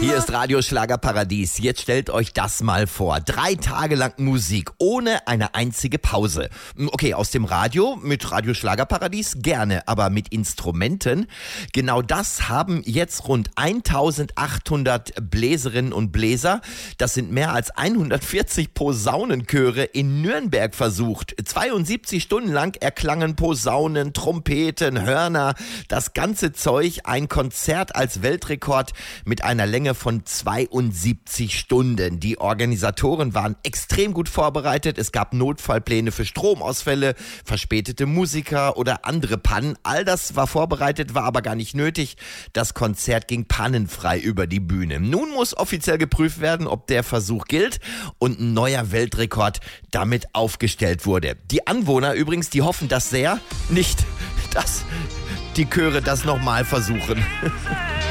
Hier ist Radio Schlagerparadies. Jetzt stellt euch das mal vor. 3 Tage lang Musik, ohne eine einzige Pause. Okay, aus dem Radio, mit Radio Schlagerparadies gerne, aber mit Instrumenten. Genau das haben jetzt rund 1800 Bläserinnen und Bläser, das sind mehr als 140 Posaunenchöre in Nürnberg versucht. 72 Stunden lang erklangen Posaunen, Trompeten, Hörner, das ganze Zeug, ein Konzert als Weltrekord mit einer Länge von 72 Stunden. Die Organisatoren waren extrem gut vorbereitet. Es gab Notfallpläne für Stromausfälle, verspätete Musiker oder andere Pannen. All das war vorbereitet, war aber gar nicht nötig. Das Konzert ging pannenfrei über die Bühne. Nun muss offiziell geprüft werden, ob der Versuch gilt und ein neuer Weltrekord damit aufgestellt wurde. Die Anwohner übrigens, die hoffen das sehr, nicht, dass die Chöre das nochmal versuchen.